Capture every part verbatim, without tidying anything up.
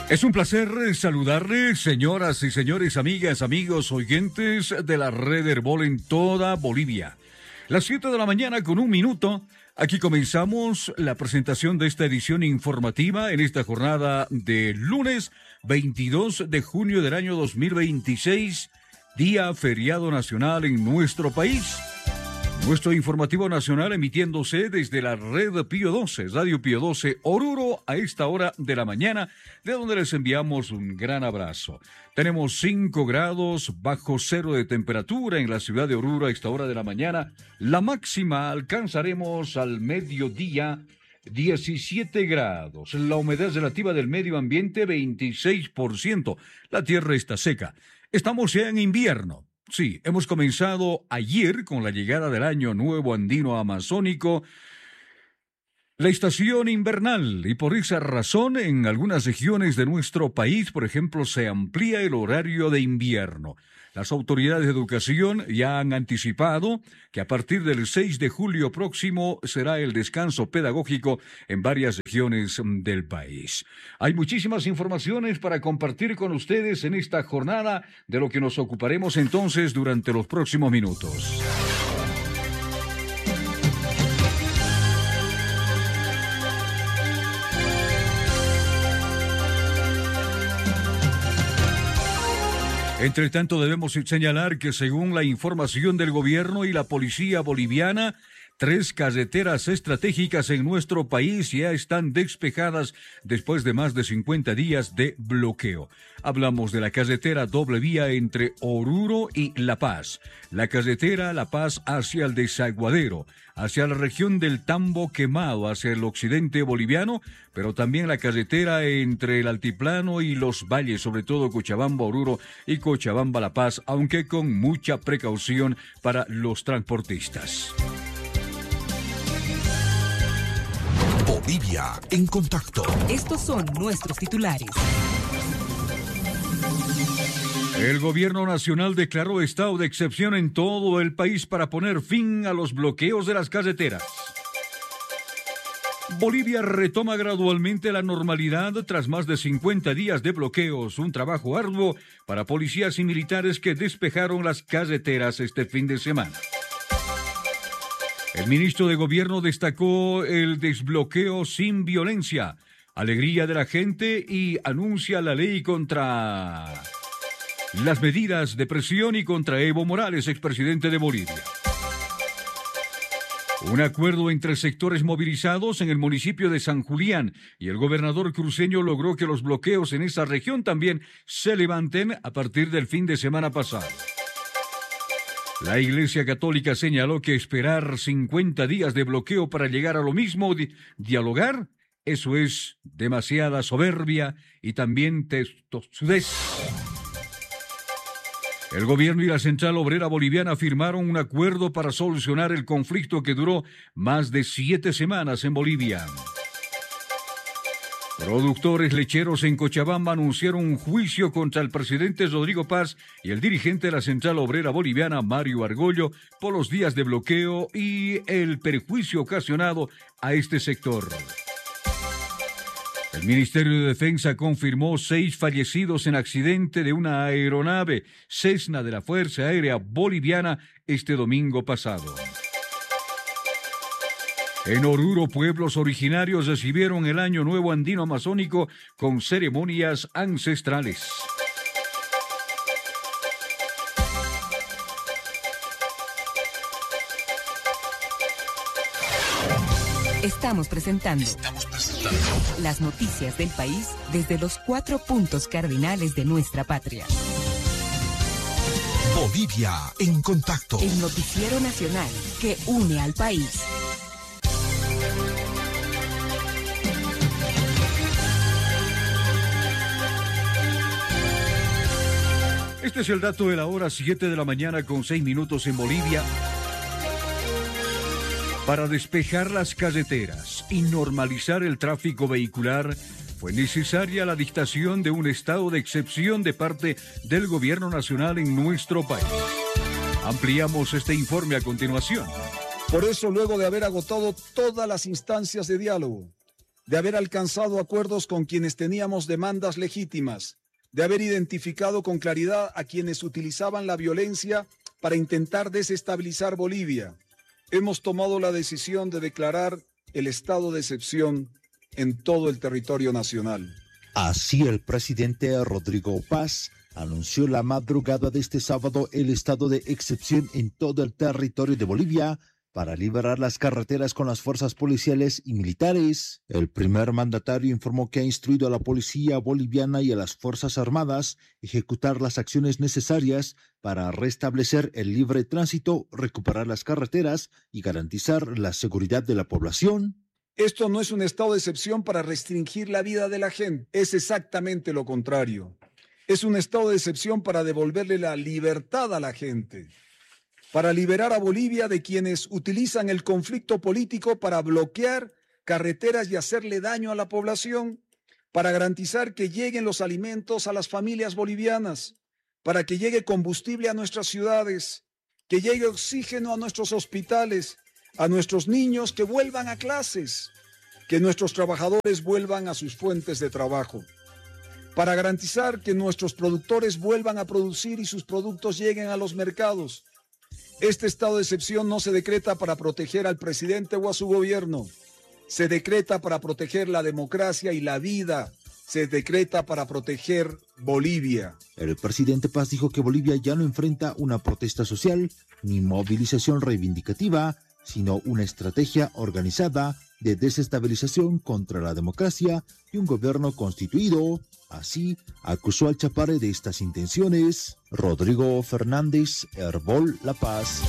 Es un placer saludarles, señoras y señores, amigas, amigos, oyentes de la red Herbol en toda Bolivia. Las siete de la mañana con un minuto. Aquí comenzamos la presentación de esta edición informativa en esta jornada de lunes veintidós de junio del año dos mil veintiséis, día feriado nacional en nuestro país. Nuestro informativo nacional emitiéndose desde la red Pío doce, Radio Pío doce Oruro a esta hora de la mañana, de donde les enviamos un gran abrazo. Tenemos cinco grados bajo cero de temperatura en la ciudad de Oruro a esta hora de la mañana. La máxima alcanzaremos al mediodía diecisiete grados. La humedad relativa del medio ambiente veintiséis por ciento. La tierra está seca. Estamos ya en invierno. Sí, hemos comenzado ayer con la llegada del Año Nuevo Andino Amazónico, la estación invernal, y por esa razón en algunas regiones de nuestro país, por ejemplo, se amplía el horario de invierno. Las autoridades de educación ya han anticipado que a partir del seis de julio próximo será el descanso pedagógico en varias regiones del país. Hay muchísimas informaciones para compartir con ustedes en esta jornada, de lo que nos ocuparemos entonces durante los próximos minutos. Entre tanto, debemos señalar que según la información del gobierno y la policía boliviana, tres carreteras estratégicas en nuestro país ya están despejadas después de más de cincuenta días de bloqueo. Hablamos de la carretera doble vía entre Oruro y La Paz, la carretera La Paz hacia el Desaguadero, hacia la región del Tambo Quemado, hacia el occidente boliviano, pero también la carretera entre el altiplano y los valles, sobre todo Cochabamba, Oruro y Cochabamba, La Paz, aunque con mucha precaución para los transportistas. Bolivia en contacto. Estos son nuestros titulares. El gobierno nacional declaró estado de excepción en todo el país para poner fin a los bloqueos de las carreteras. Bolivia retoma gradualmente la normalidad tras más de cincuenta días de bloqueos, un trabajo arduo para policías y militares que despejaron las carreteras este fin de semana. El ministro de Gobierno destacó el desbloqueo sin violencia, alegría de la gente, y anuncia la ley contra las medidas de presión y contra Evo Morales, expresidente de Bolivia. Un acuerdo entre sectores movilizados en el municipio de San Julián y el gobernador cruceño logró que los bloqueos en esa región también se levanten a partir del fin de semana pasado. La Iglesia Católica señaló que esperar cincuenta días de bloqueo para llegar a lo mismo, di- dialogar, eso es demasiada soberbia y también tostudez. El gobierno y la Central Obrera Boliviana firmaron un acuerdo para solucionar el conflicto que duró más de siete semanas en Bolivia. Productores lecheros en Cochabamba anunciaron un juicio contra el presidente Rodrigo Paz y el dirigente de la Central Obrera Boliviana, Mario Argollo, por los días de bloqueo y el perjuicio ocasionado a este sector. El Ministerio de Defensa confirmó seis fallecidos en accidente de una aeronave Cessna de la Fuerza Aérea Boliviana este domingo pasado. En Oruro, pueblos originarios recibieron el Año Nuevo Andino Amazónico con ceremonias ancestrales. Estamos presentando, Estamos presentando las noticias del país desde los cuatro puntos cardinales de nuestra patria. Bolivia en contacto. El noticiero nacional que une al país. Este es el dato de la hora, siete de la mañana con seis minutos en Bolivia. Para despejar las carreteras y normalizar el tráfico vehicular, fue necesaria la dictación de un estado de excepción de parte del gobierno nacional en nuestro país. Ampliamos este informe a continuación. Por eso, luego de haber agotado todas las instancias de diálogo, de haber alcanzado acuerdos con quienes teníamos demandas legítimas, de haber identificado con claridad a quienes utilizaban la violencia para intentar desestabilizar Bolivia. Hemos tomado la decisión de declarar el estado de excepción en todo el territorio nacional. Así el presidente Rodrigo Paz anunció la madrugada de este sábado el estado de excepción en todo el territorio de Bolivia para liberar las carreteras con las fuerzas policiales y militares. El primer mandatario informó que ha instruido a la policía boliviana y a las fuerzas armadas ejecutar las acciones necesarias para restablecer el libre tránsito, recuperar las carreteras y garantizar la seguridad de la población. Esto no es un estado de excepción para restringir la vida de la gente, es exactamente lo contrario. Es un estado de excepción para devolverle la libertad a la gente, para liberar a Bolivia de quienes utilizan el conflicto político para bloquear carreteras y hacerle daño a la población, para garantizar que lleguen los alimentos a las familias bolivianas, para que llegue combustible a nuestras ciudades, que llegue oxígeno a nuestros hospitales, a nuestros niños que vuelvan a clases, que nuestros trabajadores vuelvan a sus fuentes de trabajo, para garantizar que nuestros productores vuelvan a producir y sus productos lleguen a los mercados. Este estado de excepción no se decreta para proteger al presidente o a su gobierno, se decreta para proteger la democracia y la vida, se decreta para proteger Bolivia. El presidente Paz dijo que Bolivia ya no enfrenta una protesta social ni movilización reivindicativa, sino una estrategia organizada de desestabilización contra la democracia y un gobierno constituido. Así, acusó al Chapare de estas intenciones. Rodrigo Fernández, Herbol La Paz.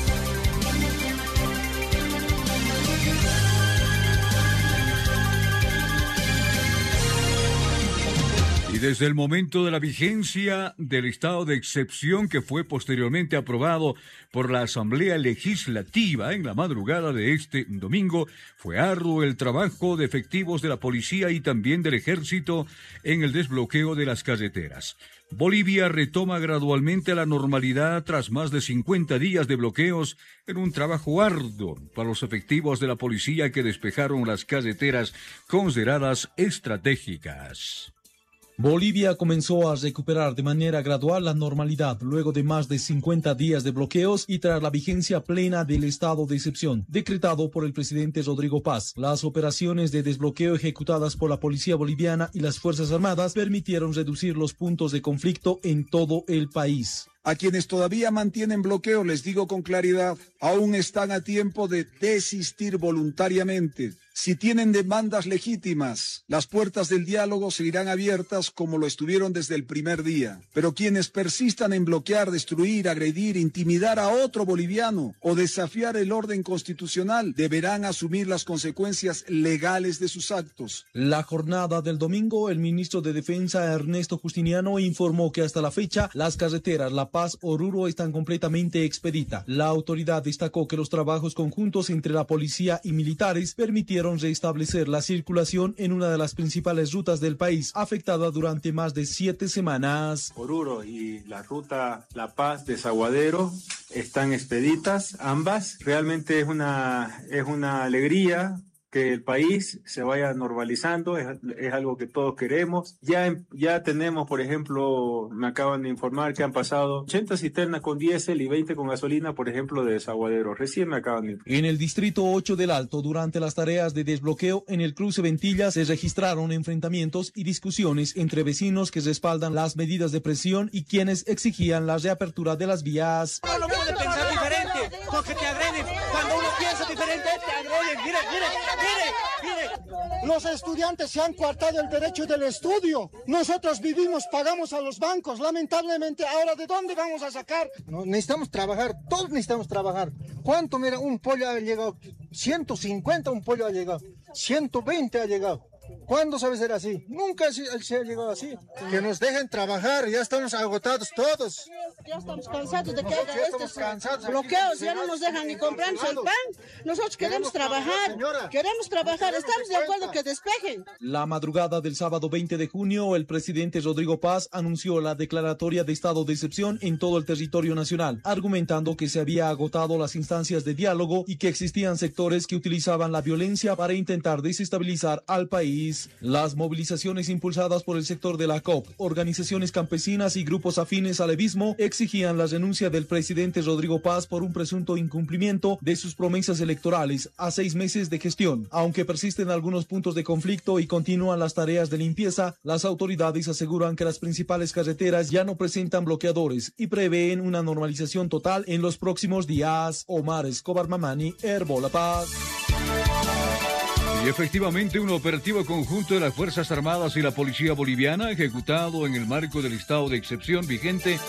Y desde el momento de la vigencia del estado de excepción que fue posteriormente aprobado por la Asamblea Legislativa en la madrugada de este domingo, fue arduo el trabajo de efectivos de la policía y también del ejército en el desbloqueo de las carreteras. Bolivia retoma gradualmente la normalidad tras más de cincuenta días de bloqueos en un trabajo arduo para los efectivos de la policía que despejaron las carreteras consideradas estratégicas. Bolivia comenzó a recuperar de manera gradual la normalidad luego de más de cincuenta días de bloqueos y tras la vigencia plena del estado de excepción decretado por el presidente Rodrigo Paz. Las operaciones de desbloqueo ejecutadas por la policía boliviana y las Fuerzas Armadas permitieron reducir los puntos de conflicto en todo el país. A quienes todavía mantienen bloqueo les digo con claridad, aún están a tiempo de desistir voluntariamente. Si tienen demandas legítimas, las puertas del diálogo seguirán abiertas como lo estuvieron desde el primer día. Pero quienes persistan en bloquear, destruir, agredir, intimidar a otro boliviano o desafiar el orden constitucional deberán asumir las consecuencias legales de sus actos. La jornada del domingo, el ministro de Defensa Ernesto Justiniano informó que hasta la fecha las carreteras La Paz-Oruro están completamente expeditas. La autoridad destacó que los trabajos conjuntos entre la policía y militares permitieron restablecer la circulación en una de las principales rutas del país, afectada durante más de siete semanas. Oruro y la ruta La Paz-Desaguadero están expeditas, ambas. Realmente es una, es una alegría que el país se vaya normalizando, es, es algo que todos queremos. Ya, ya tenemos, por ejemplo, me acaban de informar que han pasado ochenta cisternas con diésel y veinte con gasolina, por ejemplo, de Desaguadero. Recién me acaban de informar. En el distrito ocho del Alto, durante las tareas de desbloqueo en el cruce Ventilla, se registraron enfrentamientos y discusiones entre vecinos que respaldan las medidas de presión y quienes exigían la reapertura de las vías. Uno puede pensar diferente, porque te agreden. Cuando uno piensa diferente, te agreden. Mire, mire, mire, mire. Los estudiantes se han coartado el derecho del estudio. Nosotros vivimos, pagamos a los bancos. Lamentablemente, ahora ¿de dónde vamos a sacar? No, necesitamos trabajar, todos necesitamos trabajar. ¿Cuánto? Mira, un pollo ha llegado, ciento cincuenta un pollo ha llegado, ciento veinte ha llegado. ¿Cuándo sabe ser así? Nunca se, se ha llegado así. Que nos dejen trabajar, ya estamos agotados todos. Ya estamos cansados de que haya estos bloqueos, ya no nos dejan ni comprarnos el pan. Nosotros queremos trabajar, queremos trabajar, estamos de acuerdo que despejen. La madrugada del sábado veinte de junio, el presidente Rodrigo Paz anunció la declaratoria de estado de excepción en todo el territorio nacional, argumentando que se había agotado las instancias de diálogo y que existían sectores que utilizaban la violencia para intentar desestabilizar al país. Las movilizaciones impulsadas por el sector de la C O P, organizaciones campesinas y grupos afines al levismo exigían la renuncia del presidente Rodrigo Paz por un presunto incumplimiento de sus promesas electorales a seis meses de gestión. Aunque persisten algunos puntos de conflicto y continúan las tareas de limpieza, las autoridades aseguran que las principales carreteras ya no presentan bloqueadores y prevén una normalización total en los próximos días. Omar Escobar Mamani, Herbo La Paz. Y efectivamente, un operativo conjunto de las Fuerzas Armadas y la Policía Boliviana, ejecutado en el marco del estado de excepción vigente,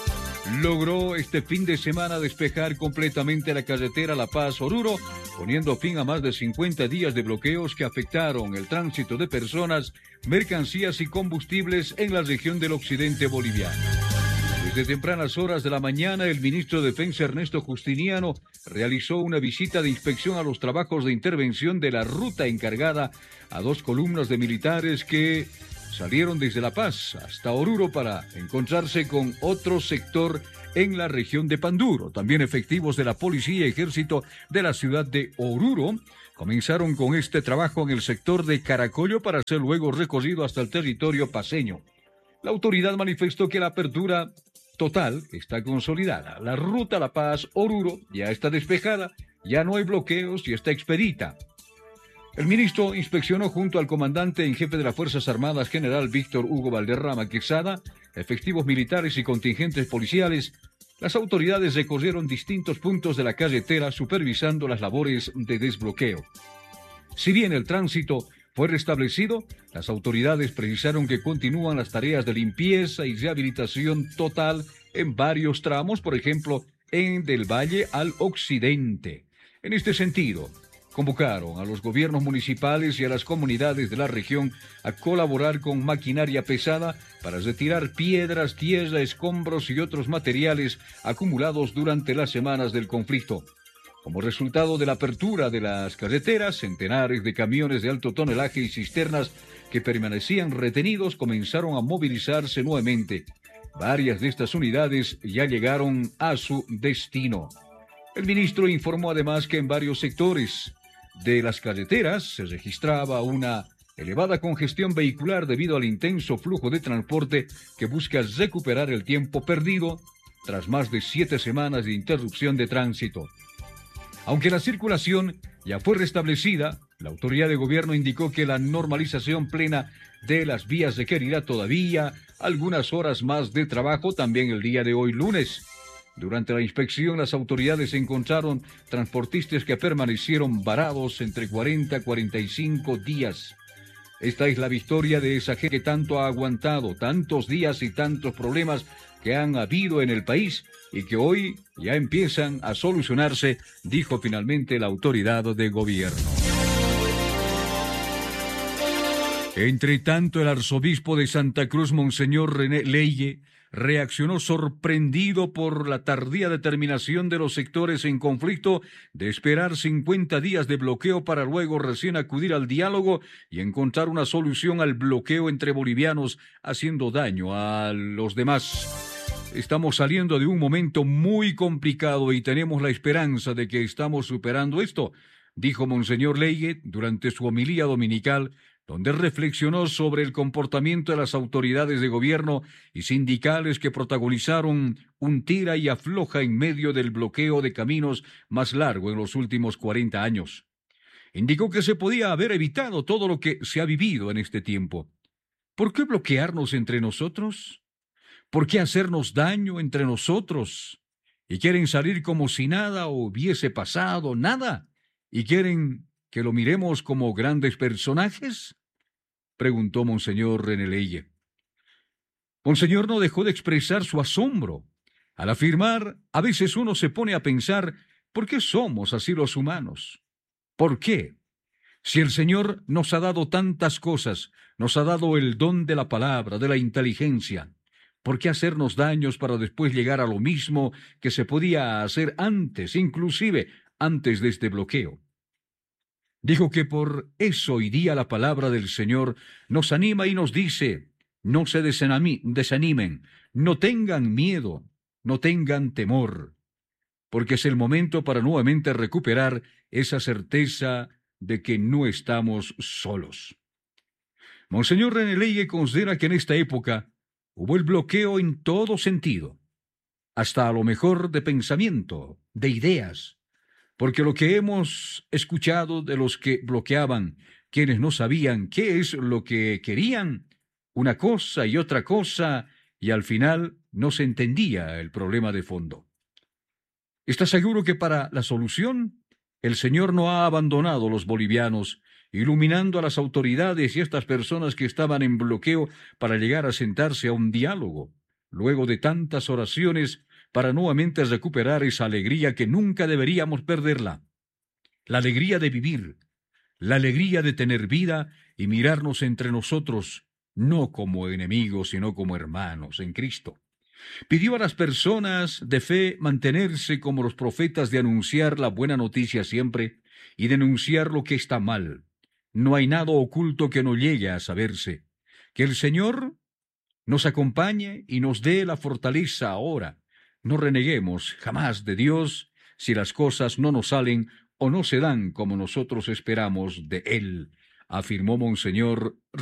logró este fin de semana despejar completamente la carretera La Paz-Oruro, poniendo fin a más de cincuenta días de bloqueos que afectaron el tránsito de personas, mercancías y combustibles en la región del occidente boliviano. Desde tempranas horas de la mañana, el ministro de Defensa Ernesto Justiniano realizó una visita de inspección a los trabajos de intervención de la ruta encargada a dos columnas de militares que salieron desde La Paz hasta Oruro para encontrarse con otro sector en la región de Panduro. También efectivos de la Policía y Ejército de la ciudad de Oruro comenzaron con este trabajo en el sector de Caracollo para ser luego recorrido hasta el territorio paceño. La autoridad manifestó que la apertura total está consolidada. La ruta La Paz-Oruro ya está despejada, ya no hay bloqueos y está expedita. El ministro inspeccionó junto al comandante en jefe de las Fuerzas Armadas, general Víctor Hugo Valderrama Quesada, efectivos militares y contingentes policiales. Las autoridades recorrieron distintos puntos de la carretera supervisando las labores de desbloqueo. Si bien el tránsito fue restablecido, las autoridades precisaron que continúan las tareas de limpieza y rehabilitación total en varios tramos, por ejemplo, en del Valle al Occidente. En este sentido, convocaron a los gobiernos municipales y a las comunidades de la región a colaborar con maquinaria pesada para retirar piedras, tierra, escombros y otros materiales acumulados durante las semanas del conflicto. Como resultado de la apertura de las carreteras, centenares de camiones de alto tonelaje y cisternas que permanecían retenidos comenzaron a movilizarse nuevamente. Varias de estas unidades ya llegaron a su destino. El ministro informó además que en varios sectores de las carreteras se registraba una elevada congestión vehicular debido al intenso flujo de transporte que busca recuperar el tiempo perdido tras más de siete semanas de interrupción de tránsito. Aunque la circulación ya fue restablecida, la autoridad de gobierno indicó que la normalización plena de las vías requerirá todavía algunas horas más de trabajo también el día de hoy lunes. Durante la inspección, las autoridades encontraron transportistas que permanecieron varados entre cuarenta a cuarenta y cinco días. Esta es la victoria de esa gente que tanto ha aguantado, tantos días y tantos problemas que han habido en el país y que hoy ya empiezan a solucionarse, dijo finalmente la autoridad de gobierno. Entre tanto, el arzobispo de Santa Cruz, Monseñor René Leye, reaccionó sorprendido por la tardía determinación de los sectores en conflicto de esperar cincuenta días de bloqueo para luego recién acudir al diálogo y encontrar una solución al bloqueo entre bolivianos, haciendo daño a los demás. Estamos saliendo de un momento muy complicado y tenemos la esperanza de que estamos superando esto, dijo Monseñor Leye durante su homilía dominical, donde reflexionó sobre el comportamiento de las autoridades de gobierno y sindicales que protagonizaron un tira y afloja en medio del bloqueo de caminos más largo en los últimos cuarenta años. Indicó que se podía haber evitado todo lo que se ha vivido en este tiempo. ¿Por qué bloquearnos entre nosotros? ¿Por qué hacernos daño entre nosotros? ¿Y quieren salir como si nada hubiese pasado, nada? ¿Y quieren que lo miremos como grandes personajes?, preguntó Monseñor René Leye. Monseñor no dejó de expresar su asombro. Al afirmar, a veces uno se pone a pensar, ¿por qué somos así los humanos? ¿Por qué? Si el Señor nos ha dado tantas cosas, nos ha dado el don de la palabra, de la inteligencia, ¿Por qué hacernos daños para después llegar a lo mismo que se podía hacer antes, inclusive antes de este bloqueo? Dijo que por eso hoy día la palabra del Señor nos anima y nos dice: no se desanami- desanimen, no tengan miedo, no tengan temor, porque es el momento para nuevamente recuperar esa certeza de que no estamos solos. Monseñor René Leigue considera que en esta época hubo el bloqueo en todo sentido, hasta a lo mejor de pensamiento, de ideas, porque lo que hemos escuchado de los que bloqueaban, quienes no sabían qué es lo que querían, una cosa y otra cosa, y al final no se entendía el problema de fondo. ¿Está seguro que para la solución el Señor no ha abandonado a los bolivianos, iluminando a las autoridades y a estas personas que estaban en bloqueo para llegar a sentarse a un diálogo, luego de tantas oraciones, para nuevamente recuperar esa alegría que nunca deberíamos perderla? La alegría de vivir, la alegría de tener vida y mirarnos entre nosotros, no como enemigos, sino como hermanos en Cristo. Pidió a las personas de fe mantenerse como los profetas, de anunciar la buena noticia siempre y denunciar lo que está mal. No hay nada oculto que no llegue a saberse. Que el Señor nos acompañe y nos dé la fortaleza ahora. No reneguemos jamás de Dios si las cosas no nos salen o no se dan como nosotros esperamos de Él, afirmó Monseñor